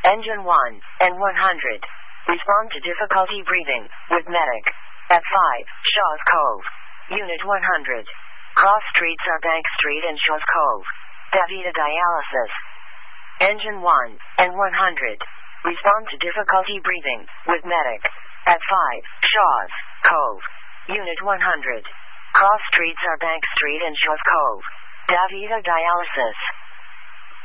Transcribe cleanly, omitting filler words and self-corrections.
Engine 1 and 100. Respond to difficulty breathing with medic. At 5, Shaw's Cove. Unit 100. Cross streets are Bank Street and Shaw's Cove. DaVita Dialysis. Engine 1 and 100. Respond to difficulty breathing with medic. At 5, Shaw's Cove. Unit 100. Cross streets are Bank Street and Shaw's Cove. DaVita Dialysis.